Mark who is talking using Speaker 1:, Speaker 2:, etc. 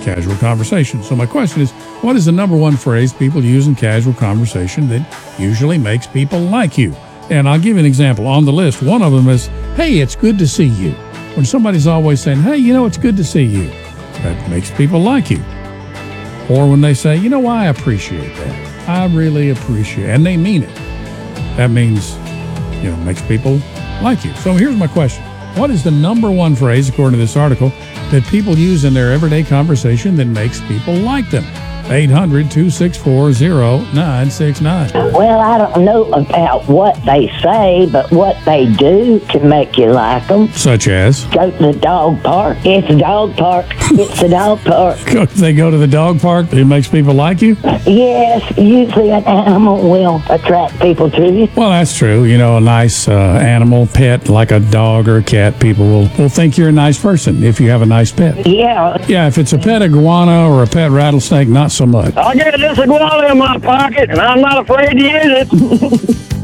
Speaker 1: casual conversation. So my question is, what is the number one phrase people use in casual conversation that usually makes people like you? And I'll give you an example. On the list, one of them is, hey, it's good to see you. When somebody's always saying, hey, it's good to see you, that makes people like you. Or when they say, I appreciate that. I really appreciate it. And they mean it. That means, makes people like you. So here's my question. What is the number one phrase, according to this article, that people use in their everyday conversation that makes people like them? 800-264-0969.
Speaker 2: Well, I don't know about what they say, but what they do can make you like them.
Speaker 1: Such as?
Speaker 2: Go to the dog park. It's a dog park. It's a dog park.
Speaker 1: They go to the dog park, it makes people like you?
Speaker 2: Yes, usually an animal will attract people to you.
Speaker 1: Well, that's true. A nice animal, pet, like a dog or a cat, people will think you're a nice person if you have a nice pet.
Speaker 2: Yeah.
Speaker 1: Yeah, if it's a pet iguana or a pet rattlesnake, not so much.
Speaker 3: I'll get this iguana in my pocket, and I'm not afraid to use it.